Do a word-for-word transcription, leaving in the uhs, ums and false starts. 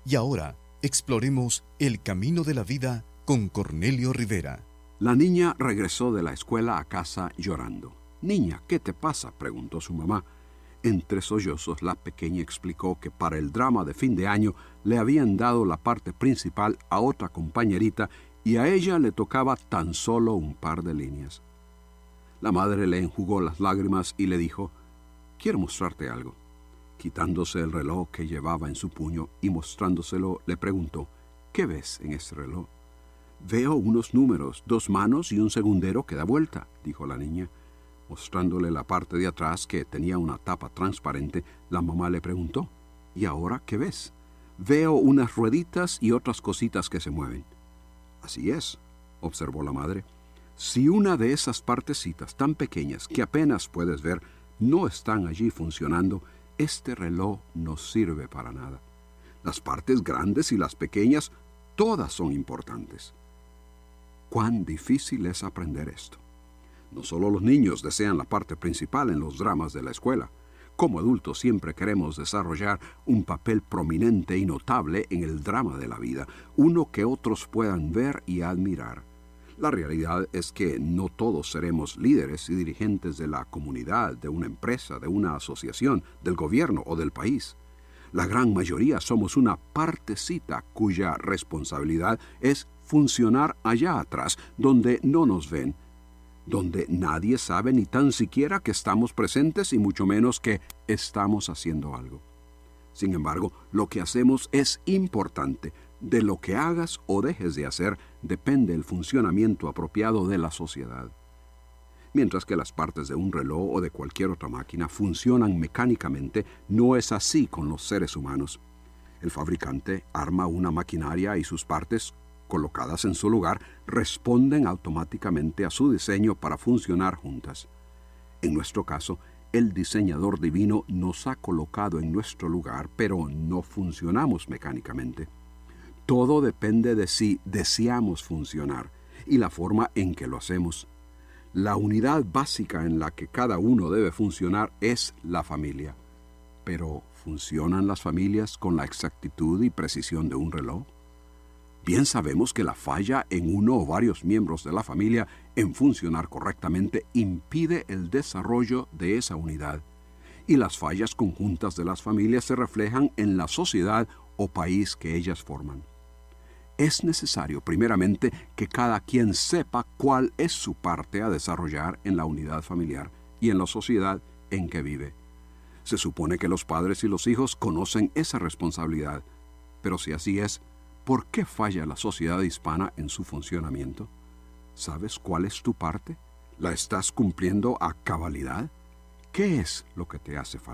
Y ahora, exploremos el camino de la vida con Cornelio Rivera. La niña regresó de la escuela a casa llorando. «Niña, ¿qué te pasa?», preguntó su mamá. Entre sollozos, la pequeña explicó que para el drama de fin de año le habían dado la parte principal a otra compañerita y a ella le tocaba tan solo un par de líneas. La madre le enjugó las lágrimas y le dijo: «Quiero mostrarte algo». Quitándose el reloj que llevaba en su puño y mostrándoselo, le preguntó: «¿Qué ves en ese reloj?». «Veo unos números, dos manos y un segundero que da vuelta», dijo la niña. Mostrándole la parte de atrás, que tenía una tapa transparente, la mamá le preguntó: «¿Y ahora qué ves?». «Veo unas rueditas y otras cositas que se mueven». «Así es», observó la madre. «Si una de esas partecitas tan pequeñas que apenas puedes ver no están allí funcionando, este reloj no sirve para nada. Las partes grandes y las pequeñas, todas son importantes». Cuán difícil es aprender esto. No solo los niños desean la parte principal en los dramas de la escuela. Como adultos siempre queremos desarrollar un papel prominente y notable en el drama de la vida, uno que otros puedan ver y admirar. La realidad es que no todos seremos líderes y dirigentes de la comunidad, de una empresa, de una asociación, del gobierno o del país. La gran mayoría somos una partecita cuya responsabilidad es funcionar allá atrás, donde no nos ven, donde nadie sabe ni tan siquiera que estamos presentes y mucho menos que estamos haciendo algo. Sin embargo, lo que hacemos es importante. De lo que hagas o dejes de hacer depende el funcionamiento apropiado de la sociedad. Mientras que las partes de un reloj o de cualquier otra máquina funcionan mecánicamente, no es así con los seres humanos. El fabricante arma una maquinaria y sus partes, colocadas en su lugar, responden automáticamente a su diseño para funcionar juntas. En nuestro caso, el diseñador divino nos ha colocado en nuestro lugar, pero no funcionamos mecánicamente. Todo depende de si deseamos funcionar y la forma en que lo hacemos. La unidad básica en la que cada uno debe funcionar es la familia. Pero, ¿funcionan las familias con la exactitud y precisión de un reloj? Bien sabemos que la falla en uno o varios miembros de la familia en funcionar correctamente impide el desarrollo de esa unidad, y las fallas conjuntas de las familias se reflejan en la sociedad o país que ellas forman. Es necesario, primeramente, que cada quien sepa cuál es su parte a desarrollar en la unidad familiar y en la sociedad en que vive. Se supone que los padres y los hijos conocen esa responsabilidad, pero si así es, ¿por qué falla la sociedad hispana en su funcionamiento? ¿Sabes cuál es tu parte? ¿La estás cumpliendo a cabalidad? ¿Qué es lo que te hace falta?